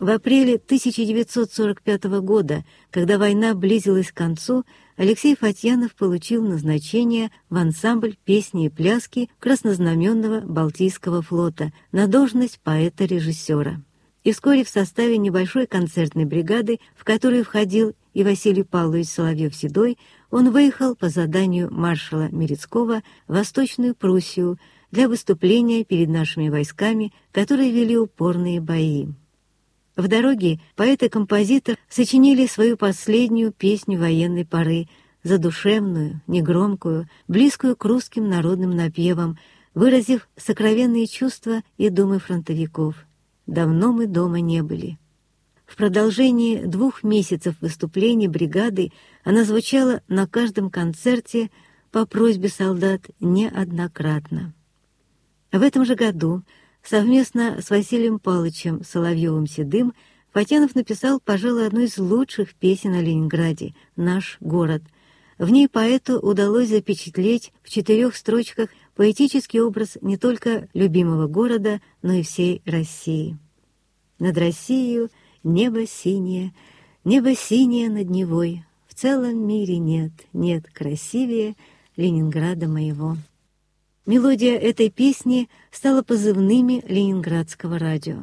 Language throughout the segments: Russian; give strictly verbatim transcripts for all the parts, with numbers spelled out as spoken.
В апреле тысяча девятьсот сорок пятого года, когда война близилась к концу, Алексей Фатьянов получил назначение в ансамбль песни и пляски Краснознаменного Балтийского флота на должность поэта-режиссера. И вскоре в составе небольшой концертной бригады, в которую входил и Василий Павлович Соловьев-Седой, он выехал по заданию маршала Мерецкого в Восточную Пруссию для выступления перед нашими войсками, которые вели упорные бои. В дороге поэт и композитор сочинили свою последнюю песню военной поры, задушевную, негромкую, близкую к русским народным напевам, выразив сокровенные чувства и думы фронтовиков. «Давно мы дома не были». В продолжении двух месяцев выступлений бригады она звучала на каждом концерте по просьбе солдат неоднократно. В этом же году совместно с Василием Павловичем Соловьевым-Седым Фатьянов написал, пожалуй, одну из лучших песен о Ленинграде «Наш город». В ней поэту удалось запечатлеть в четырех строчках поэтический образ не только любимого города, но и всей России. Над Россией небо синее, небо синее над Невой, в целом мире нет, нет красивее Ленинграда моего. Мелодия этой песни стала позывными ленинградского радио.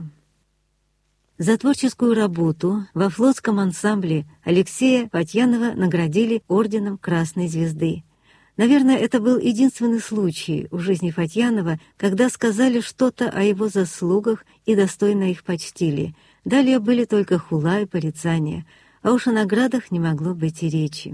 За творческую работу во флотском ансамбле Алексея Фатьянова наградили орденом Красной Звезды. Наверное, это был единственный случай в жизни Фатьянова, когда сказали что-то о его заслугах и достойно их почтили. Далее были только хула и порицания, а уж о наградах не могло быть и речи.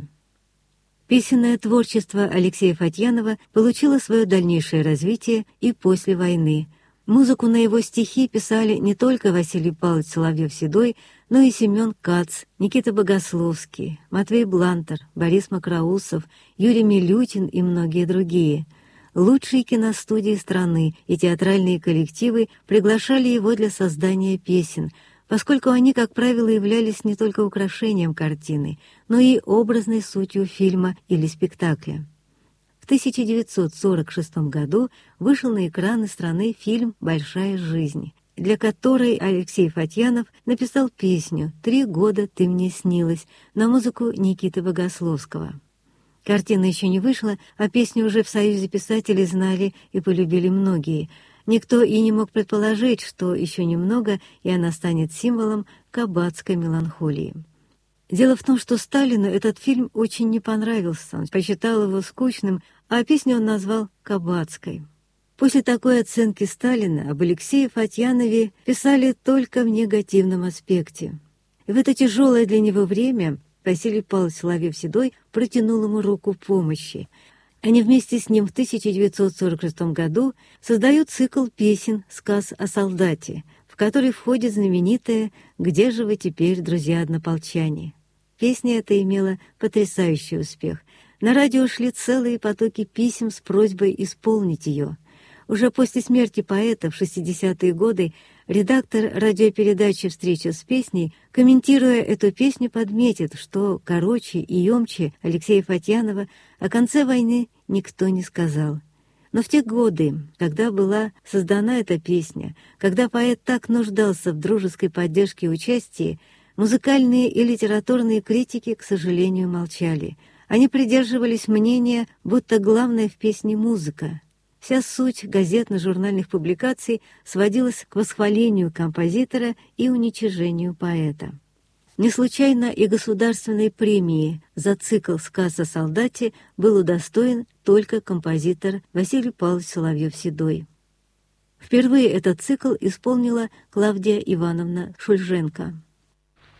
Песенное творчество Алексея Фатьянова получило свое дальнейшее развитие и после войны. Музыку на его стихи писали не только Василий Павлович Соловьев-Седой, но и Семен Кац, Никита Богословский, Матвей Блантер, Борис Макроусов, Юрий Милютин и многие другие. Лучшие киностудии страны и театральные коллективы приглашали его для создания песен, поскольку они, как правило, являлись не только украшением картины, но и образной сутью фильма или спектакля. В тысяча девятьсот сорок шестом году вышел на экраны страны фильм «Большая жизнь», для которой Алексей Фатьянов написал песню «Три года ты мне снилась» на музыку Никиты Богословского. Картина еще не вышла, а песню уже в Союзе писателей знали и полюбили многие. Никто и не мог предположить, что еще немного, и она станет символом кабацкой меланхолии. Дело в том, что Сталину этот фильм очень не понравился, он посчитал его скучным, а песню он назвал «кабацкой». После такой оценки Сталина об Алексее Фатьянове писали только в негативном аспекте. И в это тяжелое для него время Василий Павлович Соловьев-Седой протянул ему руку помощи. Они вместе с ним в тысяча девятьсот сорок шестом году создают цикл песен «Сказ о солдате», в который входит знаменитая «Где же вы теперь, друзья-однополчане?». Песня эта имела потрясающий успех. На радио шли целые потоки писем с просьбой исполнить ее. Уже после смерти поэта в шестидесятые годы редактор радиопередачи «Встреча с песней», комментируя эту песню, подметит, что короче и емче Алексея Фатьянова о конце войны никто не сказал. Но в те годы, когда была создана эта песня, когда поэт так нуждался в дружеской поддержке и участии, музыкальные и литературные критики, к сожалению, молчали. Они придерживались мнения, будто главное в песне музыка. Вся суть газетно-журнальных публикаций сводилась к восхвалению композитора и уничижению поэта. Не случайно и государственной премии за цикл «Сказ о солдате» был удостоен только композитор Василий Павлович Соловьев-Седой. Впервые этот цикл исполнила Клавдия Ивановна Шульженко.